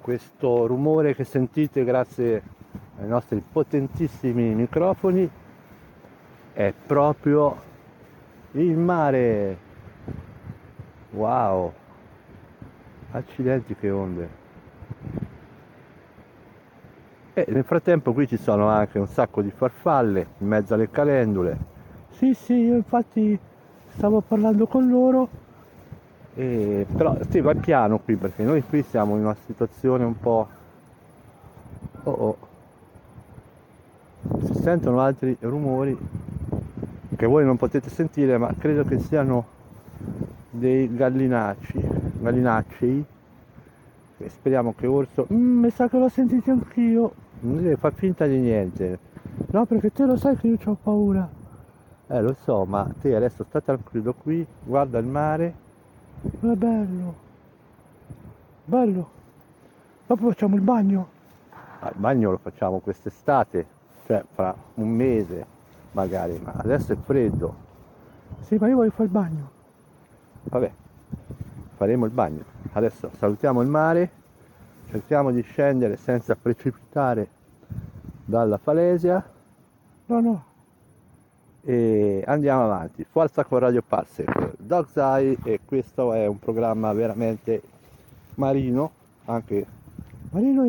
Questo rumore che sentite grazie ai nostri potentissimi microfoni è proprio il mare. Wow, accidenti che onde. E nel frattempo qui ci sono anche un sacco di farfalle in mezzo alle calendule. Sì, io infatti stavo parlando con loro. Però sì, vai piano qui perché noi qui siamo in una situazione un po'. Oh. Si sentono altri rumori che voi non potete sentire, ma credo che siano dei gallinacci, e speriamo che orso. Mi sa che l'ho sentito anch'io. Non deve far finta di niente. No, perché te lo sai che io ho paura. Lo so, ma te adesso sta tranquillo qui, guarda il mare. È bello. Dopo facciamo il bagno. Il bagno lo facciamo quest'estate, cioè fra un mese magari, ma adesso è freddo. Sì, ma io voglio fare il bagno. Vabbè, faremo il bagno. Adesso salutiamo il mare, cerchiamo di scendere senza precipitare dalla falesia. No. E andiamo avanti. Forza con Radio Parsec, Dog's Eye, e questo è un programma veramente marino, anche marino